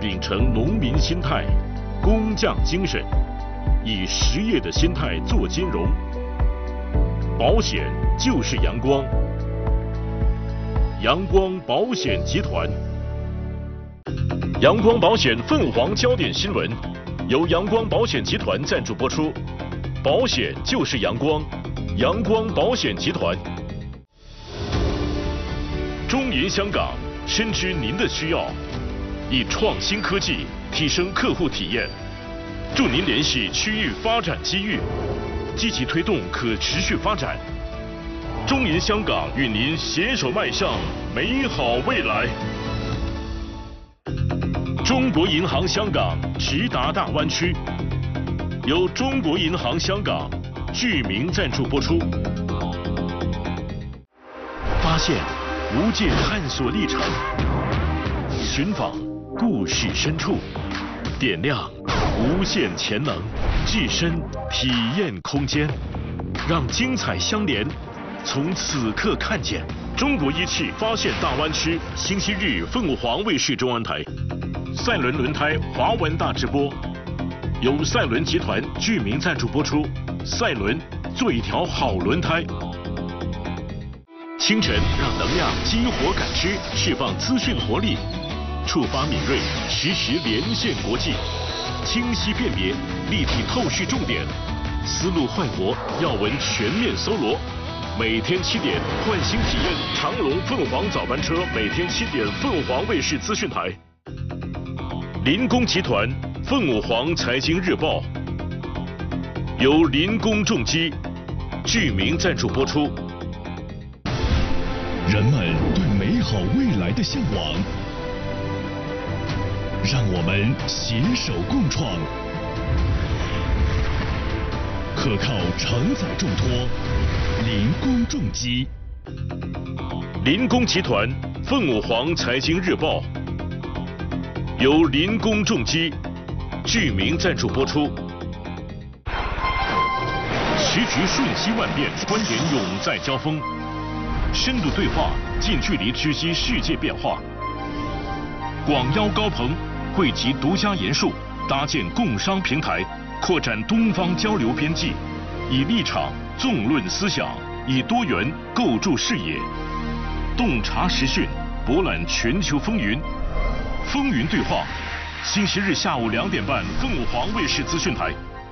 秉承农民心态、工匠精神，以实业的心态做金融。保险就是阳光，阳光保险集团。阳光保险凤凰焦点新闻由阳光保险集团赞助播出。保险就是阳光，阳光保险集团。中银香港深知您的需要，以创新科技提升客户体验，助您联系区域发展机遇，积极推动可持续发展。中银香港与您携手迈向美好未来。中国银行香港直达大湾区，由中国银行香港具名赞助播出。发现无界探索历程，寻访故事深处，点亮无限潜能，置身体验空间，让精彩相连，从此刻看见。中国一汽发现大湾区，星期日凤凰卫视中文台。赛伦轮胎华文大直播，由赛伦集团具名赞助播出。赛伦做一条好轮胎。清晨让能量激活感知，释放资讯活力，触发敏锐，实时连线国际，清晰辨别，立体透视重点，思路焕活，要闻全面搜罗。每天7点换新体验长龙凤凰早班车，每天7点凤凰卫视资讯台。林工集团凤凰财经日报由林工重机具名赞助播出。 人们对美好未来的向往，让我们携手共创，可靠承载重托，林工重机。 林工集团凤凰财经日报由林工重机具名赞助播出。时局瞬息万变，观点永在交锋，深度对话，近距离直击世界变化。广邀高朋，汇集独家研述，搭建共商平台，扩展东方交流边际，以立场纵论思想，以多元构筑视野，洞察时讯，博览全球风云。风云对话，星期日下午2点半，凤凰卫视资讯台。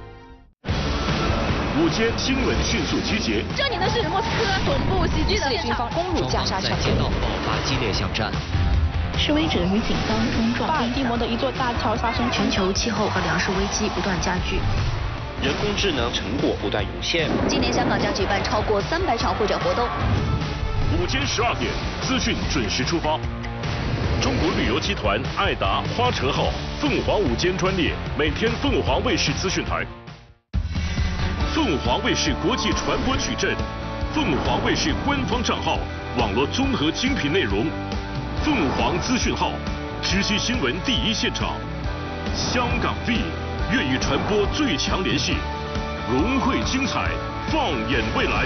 午间新闻迅速集结。 这里的是莫斯科总部袭击的现场， 攻入加沙小街道爆发激烈巷战。 示威者与警方冲撞。 巴尔的摩的一座大桥发生全球气候和粮食危机不断加剧。 人工智能成果不断涌现。 今年香港将举办超过300场会展活动。 午间12点，资讯准时出发。中国旅游集团爱达花城号凤凰午间专列，每天凤凰卫视资讯台。凤凰卫视国际传播矩阵，凤凰卫视官方账号，网络综合精品内容，凤凰资讯号，直击新闻第一现场。香港 V 粤语传播最强联系，融汇精彩，放眼未来。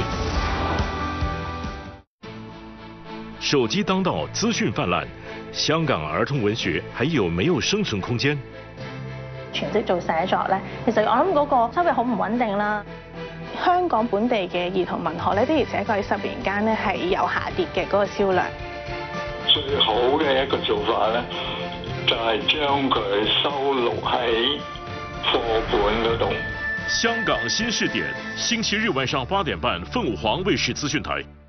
手机当道，资讯泛滥，香港兒童文學還有沒有生存空間？ 全職做寫作咧，其實我諗嗰個收入好唔穩定啦。香港本地嘅兒童文學咧，的而且確喺10年間咧係有下跌嘅嗰個銷量。 最好嘅一個做法咧，就係將佢收錄喺課本嗰度。 香港新視點，星期日晚上8點半，鳳凰衛視資訊台。